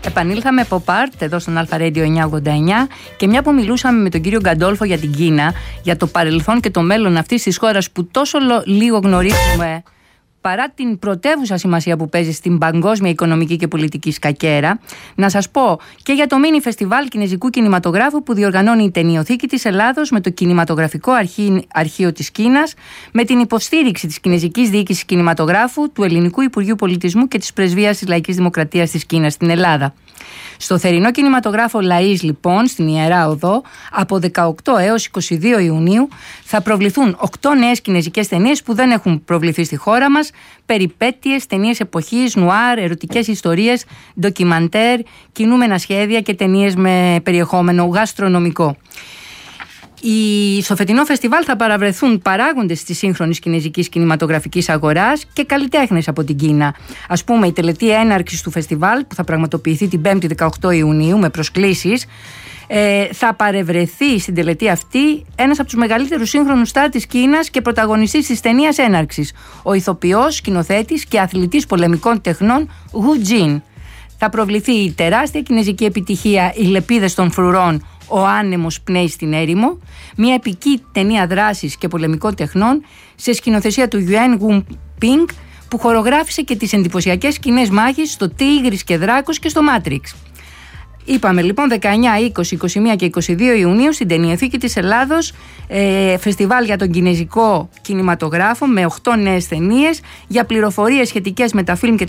Επανήλθαμε από Pop Art εδώ στον Αλφα Radio 989 και μια που μιλούσαμε με τον κύριο Γκαντόλφο για την Κίνα, για το παρελθόν και το μέλλον αυτής της χώρας που τόσο λίγο γνωρίζουμε, παρά την πρωτεύουσα σημασία που παίζει στην παγκόσμια οικονομική και πολιτική σκακέρα, να σας πω και για το μίνι φεστιβάλ κινεζικού κινηματογράφου που διοργανώνει η Ταινιοθήκη της Ελλάδος με το Κινηματογραφικό Αρχείο της Κίνας, με την υποστήριξη της Κινεζικής Διοίκησης Κινηματογράφου, του Ελληνικού Υπουργείου Πολιτισμού και της Πρεσβείας της Λαϊκής Δημοκρατίας της Κίνας στην Ελλάδα. Στο θερινό κινηματογράφο Λαΐς, λοιπόν, στην Ιερά Οδό, από 18 έως 22 Ιουνίου θα προβληθούν 8 νέες κινεζικές ταινίες που δεν έχουν προβληθεί στη χώρα μας, περιπέτειες, ταινίες εποχής, νουάρ, ερωτικές ιστορίες, ντοκιμαντέρ, κινούμενα σχέδια και ταινίες με περιεχόμενο γαστρονομικό. Στο φετινό φεστιβάλ θα παραβρεθούν παράγοντες της σύγχρονης κινεζικής κινηματογραφικής αγοράς και καλλιτέχνες από την Κίνα. Ας πούμε, η τελετή έναρξης του φεστιβάλ που θα πραγματοποιηθεί την 5η 18 Ιουνίου με προσκλήσεις, θα παρευρεθεί στην τελετή αυτή ένας από τους μεγαλύτερους σύγχρονους στάρ της Κίνας και πρωταγωνιστής της ταινίας έναρξης, ο ηθοποιός, σκηνοθέτης και αθλητής πολεμικών τεχνών Γου Τζιν. Θα προβληθεί η τεράστια κινεζική επιτυχία «Οι λεπίδες των φρουρών, ο άνεμος πνέει στην έρημο», μια επική ταινία δράσης και πολεμικών τεχνών σε σκηνοθεσία του Γιουέν Γουν Πινγκ, που χορογράφησε και τις εντυπωσιακές σκηνές μάχης στο Τίγρης και Δράκος και στο Μάτριξ. Είπαμε λοιπόν 19, 20, 21 και 22 Ιουνίου στην Ταινιοθήκη της Ελλάδος, φεστιβάλ για τον κινεζικό κινηματογράφο με 8 νέες ταινίες. Για πληροφορίες σχετικές με τα φιλμ και